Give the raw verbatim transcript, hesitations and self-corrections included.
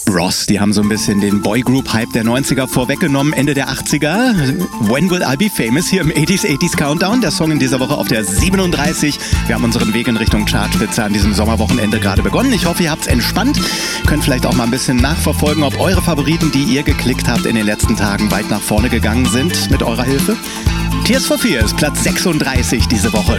Ross, die haben so ein bisschen den Boygroup-Hype der neunziger vorweggenommen, Ende der achtziger. When Will I Be Famous hier im achtziger achtziger Countdown. Der Song in dieser Woche auf der siebenunddreißig. Wir haben unseren Weg in Richtung Chartspitze an diesem Sommerwochenende gerade begonnen. Ich hoffe, ihr habt es entspannt. Könnt vielleicht auch mal ein bisschen nachverfolgen, ob eure Favoriten, die ihr geklickt habt, in den letzten Tagen weit nach vorne gegangen sind mit eurer Hilfe. Tears for Fears, Platz sechsunddreißig diese Woche.